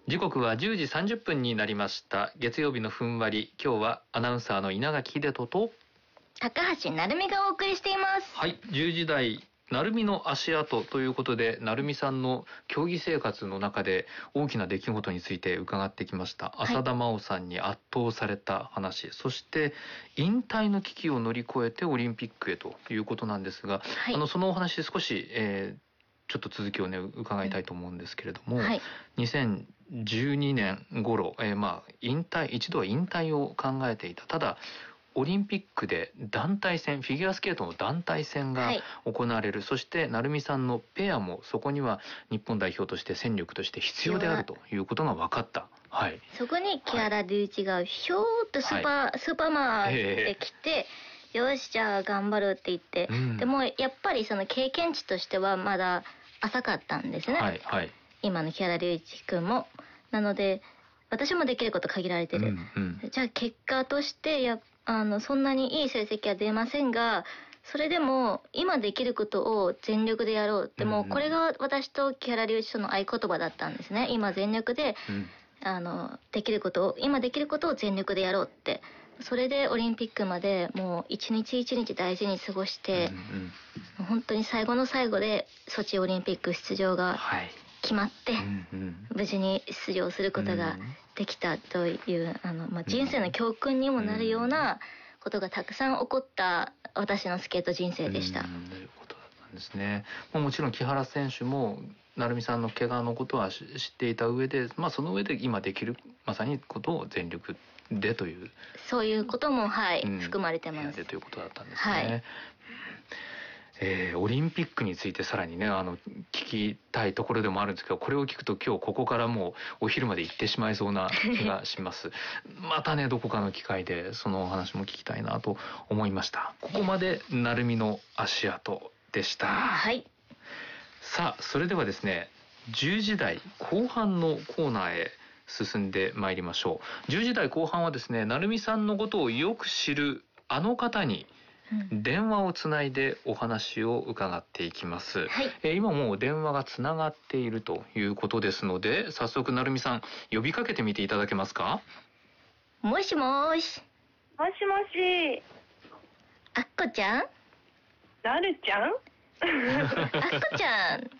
時刻は10時30分になりました。月曜日のふんわり、今日はアナウンサーの稲垣秀人と高橋成美がお送りしています。 はい、10時台成美の足跡ということで、成美さんの競技生活の中で大きな出来事について伺ってきました。浅田真央さんに圧倒された話、そして引退の危機を乗り越えてオリンピックへということなんですが、そのお話少し、ちょっと続きをね伺いたいと思うんですけれども、2012年頃、一度は引退を考えていた。ただオリンピックで団体戦、フィギュアスケートの団体戦が行われる、そして成美さんのペアもそこには日本代表として戦力として必要であるということが分かった。 そこに木原龍一がひょーっとスーパーマンで来て、よしじゃあ頑張るって言って、でもやっぱりその経験値としてはまだ浅かったんですね、今の木原龍一君も。なので私もできること限られてる、じゃあ結果としてそんなにいい成績は出ませんが、それでも今できることを全力でやろうって、もうこれが私と木原龍一との合言葉だったんですね。今全力で、できることを今できることを全力でやろうって。それでオリンピックまでもう一日一日大事に過ごして、本当に最後の最後でソチオリンピック出場が決まって、無事に出場することができたという人生の教訓にもなるようなことがたくさん起こった私のスケート人生でした。 ということだったんですね。もちろん木原選手も成美さんの怪我のことは知っていた上で、その上で今できるまさにことを全力でという、 そういうことも含まれてます。 ということだったんですね。オリンピックについてさらにね聞きたいところでもあるんですけど、これを聞くと今日ここからもうお昼まで行ってしまいそうな気がしますまたねどこかの機会でそのお話も聞きたいなと思いました。ここまで成美の足跡でした。さあそれではですね、10時台後半のコーナーへ進んでまいりましょう。10時台後半はですね、成美さんのことをよく知るあの方に電話をつないでお話を伺っていきます。今もう電話がつながっているということですので、早速成美さん呼びかけてみていただけますか。 もしもーし。 もしもし。 あっこちゃん？ なるちゃん？ あっこちゃん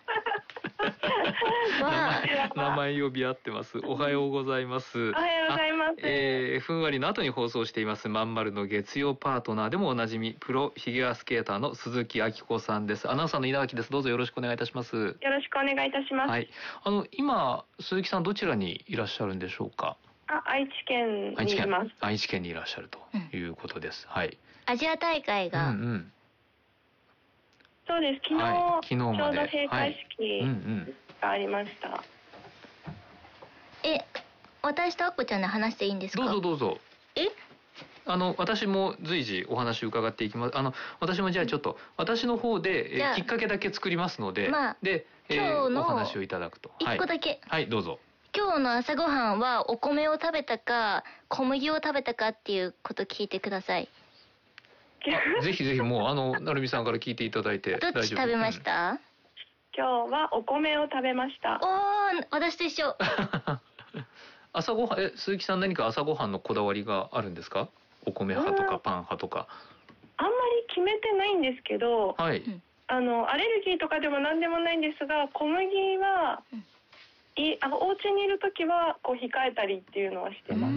名前呼び合ってます。おはようございます。 おはようございます。 ふんわりの後に放送していますまんまるの月曜パートナーでもおなじみプロフィギュアスケーターの鈴木明子さんです。アナウンサーの稲垣です。どうぞよろしくお願いいたします。よろしくお願いいたします。 今鈴木さんどちらにいらっしゃるんでしょうか。 愛知県にいます。 愛知県にいらっしゃるということです。 アジア大会が、 そうです。昨日ちょうど閉会式がありました。 私とあっこちゃんで話していいんですか。 どうぞ。私も随時お話伺っていきます。私もじゃあちょっと私の方で、きっかけだけ作りますので、で、今日のお話をいただくと。 1個だけ。 どうぞ。 今日の朝ごはんはお米を食べたか小麦を食べたかっていうこと聞いてください。 ぜひもう成美さんから聞いていただいてどっち食べました？ 今日はお米を食べました。 私と一緒。 朝ごはん鈴木さん何か朝ごはんのこだわりがあるんですか？お米派とかパン派とか。 あんまり決めてないんですけど、アレルギーとかでも何でもないんですが、小麦はお家にいる時はこう控えたりっていうのはしてます。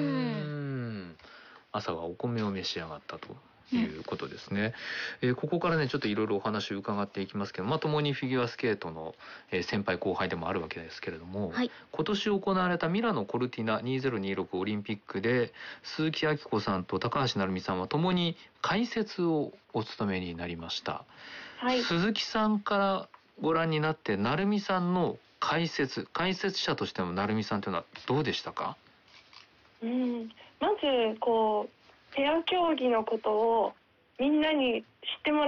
朝はお米を召し上がったということですね。ここからねちょっといろいろお話を伺っていきますけど、共にフィギュアスケートの先輩後輩でもあるわけですけれども、今年行われたミラノコルティナ2026オリンピックで鈴木明子さんと高橋成美さんは共に解説をお務めになりました。鈴木さんからご覧になって成美さんの解説者としての成美さんというのはどうでしたか？ まずペア競技のことをみんなに知ってもら